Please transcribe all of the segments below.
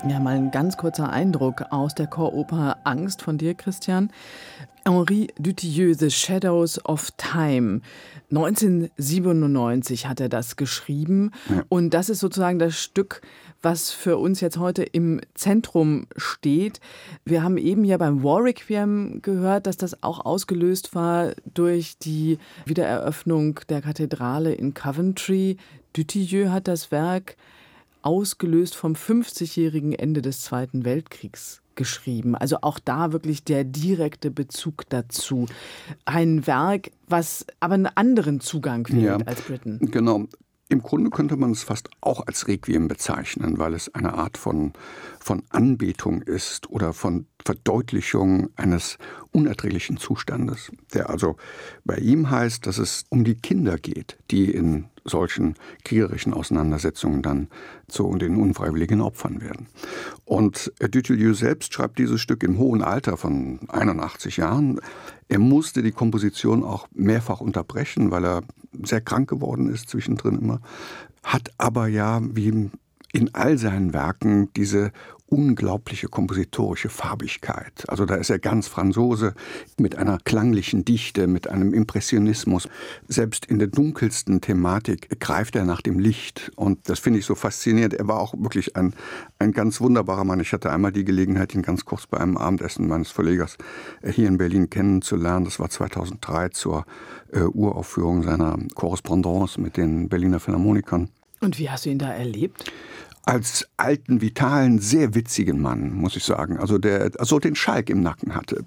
Ja, mal ein ganz kurzer Eindruck aus der Choroper Angst von dir, Christian. Henri Dutilleux, The Shadows of Time. 1997 hat er das geschrieben. Ja. Und das ist sozusagen das Stück, was für uns jetzt heute im Zentrum steht. Wir haben eben ja beim War Requiem gehört, dass das auch ausgelöst war durch die Wiedereröffnung der Kathedrale in Coventry. Dutilleux hat das Werk ausgelöst vom 50-jährigen Ende des Zweiten Weltkriegs geschrieben. Also auch da wirklich der direkte Bezug dazu. Ein Werk, was aber einen anderen Zugang findet als Britten. Genau. Im Grunde könnte man es fast auch als Requiem bezeichnen, weil es eine Art von Anbetung ist oder von Verdeutlichung eines unerträglichen Zustandes, der also bei ihm heißt, dass es um die Kinder geht, die in solchen kriegerischen Auseinandersetzungen dann zu den unfreiwilligen Opfern werden. Und Dutilleux selbst schreibt dieses Stück im hohen Alter von 81 Jahren. Er musste die Komposition auch mehrfach unterbrechen, weil er sehr krank geworden ist zwischendrin immer, hat aber ja, wie in all seinen Werken, diese unglaubliche kompositorische Farbigkeit. Also da ist er ganz Franzose mit einer klanglichen Dichte, mit einem Impressionismus. Selbst in der dunkelsten Thematik greift er nach dem Licht und das finde ich so faszinierend. Er war auch wirklich ein ganz wunderbarer Mann. Ich hatte einmal die Gelegenheit, ihn ganz kurz bei einem Abendessen meines Verlegers hier in Berlin kennenzulernen. Das war 2003 zur Uraufführung seiner Korrespondance mit den Berliner Philharmonikern. Und wie hast du ihn da erlebt? Als alten, vitalen, sehr witzigen Mann, muss ich sagen. Also der so den Schalk im Nacken hatte.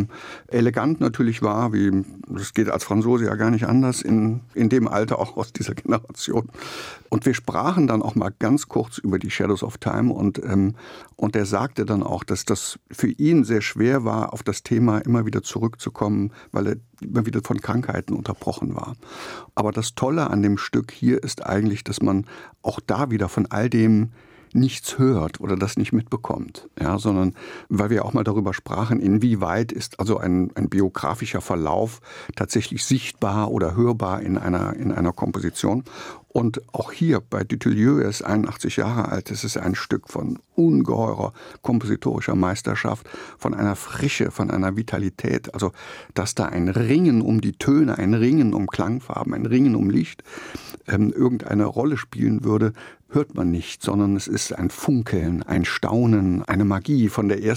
Elegant natürlich war, wie das geht als Franzose ja gar nicht anders, in dem Alter auch aus dieser Generation. Und wir sprachen dann auch mal ganz kurz über die Shadows of Time und er sagte dann auch, dass das für ihn sehr schwer war, auf das Thema immer wieder zurückzukommen, weil er immer wieder von Krankheiten unterbrochen war. Aber das Tolle an dem Stück hier ist eigentlich, dass man auch da wieder von all dem nichts hört oder das nicht mitbekommt, ja, sondern weil wir auch mal darüber sprachen, inwieweit ist also ein biografischer Verlauf tatsächlich sichtbar oder hörbar in einer Komposition. Und auch hier bei Dutilleux, er ist 81 Jahre alt, es ist ein Stück von ungeheurer kompositorischer Meisterschaft, von einer Frische, von einer Vitalität. Also, dass da ein Ringen um die Töne, ein Ringen um Klangfarben, ein Ringen um Licht irgendeine Rolle spielen würde, hört man nicht, sondern es ist ein Funkeln, ein Staunen, eine Magie von den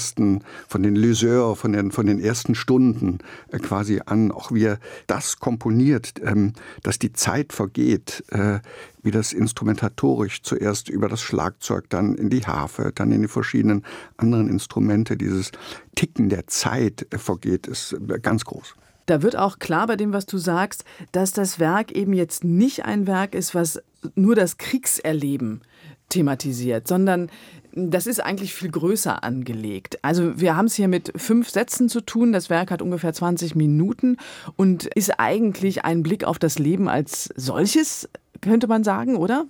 Lyseurs, von den ersten Stunden quasi an, auch wie er das komponiert, dass die Zeit vergeht, wie das instrumentatorisch zuerst über das Schlagzeug, dann in die Harfe, dann in die verschiedenen anderen Instrumente, dieses Ticken der Zeit vergeht, ist ganz groß. Da wird auch klar bei dem, was du sagst, dass das Werk eben jetzt nicht ein Werk ist, was nur das Kriegserleben thematisiert, sondern das ist eigentlich viel größer angelegt. Also wir haben es hier mit 5 Sätzen zu tun. Das Werk hat ungefähr 20 Minuten und ist eigentlich ein Blick auf das Leben als solches, könnte man sagen, oder?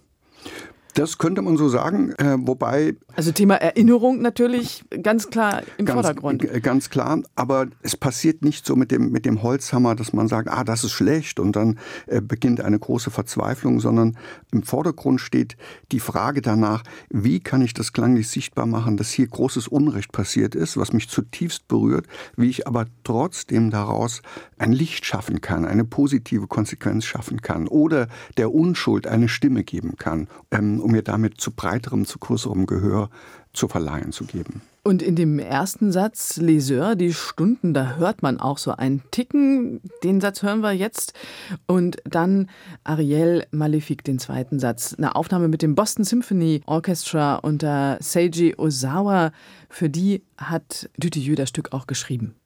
Das könnte man so sagen, wobei... Also Thema Erinnerung natürlich ganz klar im Vordergrund. Ganz klar, aber es passiert nicht so mit dem Holzhammer, dass man sagt, das ist schlecht und dann beginnt eine große Verzweiflung, sondern im Vordergrund steht die Frage danach, wie kann ich das klanglich sichtbar machen, dass hier großes Unrecht passiert ist, was mich zutiefst berührt, wie ich aber trotzdem daraus ein Licht schaffen kann, eine positive Konsequenz schaffen kann oder der Unschuld eine Stimme geben kann, um mir damit zu breiterem, zu größerem Gehör zu verleihen, zu geben. Und in dem ersten Satz, Lyseurs, die Stunden, da hört man auch so ein Ticken. Den Satz hören wir jetzt. Und dann Ariel Malefique, den zweiten Satz. Eine Aufnahme mit dem Boston Symphony Orchestra unter Seiji Ozawa. Für die hat Dutilleux das Stück auch geschrieben.